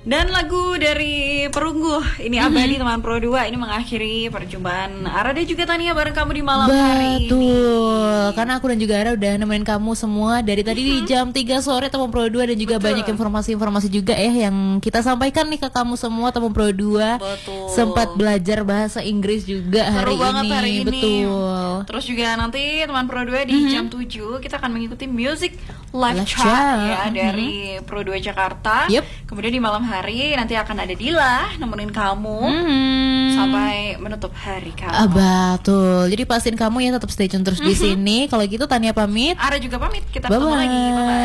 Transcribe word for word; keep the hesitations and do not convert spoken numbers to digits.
Dan lagu dari Perunggu ini Mm-hmm. Abadi teman Pro dua ini mengakhiri perjumpaan Ara dan juga Tania bareng kamu di malam Betul, hari ini. Betul, karena aku dan juga Ara udah nemenin kamu semua dari tadi mm-hmm. di jam tiga sore teman Pro dua dan juga Betul. banyak informasi-informasi juga ya yang kita sampaikan nih ke kamu semua teman Pro dua. Betul. Sempat belajar bahasa Inggris juga Seru hari banget ini. hari ini. Betul. Terus juga nanti teman Pro dua di mm-hmm. jam tujuh kita akan mengikuti Music Live, Live Chat, chat ya mm-hmm. dari Pro dua Jakarta. Yep. Kemudian di malam hari nanti akan ada Dila nemenin kamu mm-hmm. sampai menutup hari kamu. Ah, betul. Jadi pastiin kamu ya tetap stay tune terus mm-hmm. di sini. Kalau gitu Tania pamit. Ara juga pamit. Kita Bye-bye. ketemu lagi. Bye bye.